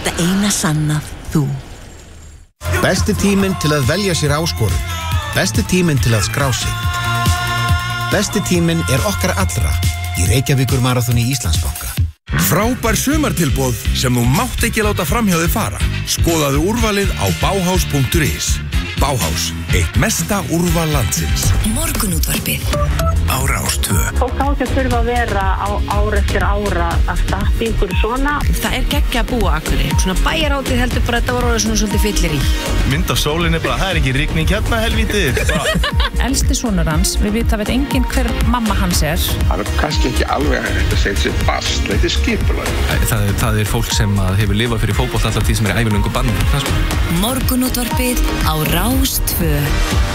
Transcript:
Þetta eina sanna þú. Besti tíminn til að velja sér áskorun. Besti tíminn til að skrá sig. Besti tíminn okkar allra í Reykjavíkur maraþoni Íslandsbanka. Frábær sumartilboð sem þú mátt ekki láta framhjá þig fara. Skoðaðu úrvalið á Bauhaus.is. Bauhaus, eitt mesta úrval landsins. Morgunútvarpið á Rás 2. Fólk á ekki að þurfa að vera ára eftir ára að stappa ykkur svona. Það geggjað að búa Akureyri. Svona bæjarhátíð heldur bara að þetta var orðið svona svolítið fyllir í. Mynd á sólinni bara, það ekki rigning hérna helvítið. Elsti sonur hans, við veit enginn hver mamma hans Það kannski ekki alveg að segja sér bast, þetta skipulag. Það fólk sem hefur lifað fyrir fótbolta alltaf því sem ævilöngu bann. Morgunútvarpið á Rás 2.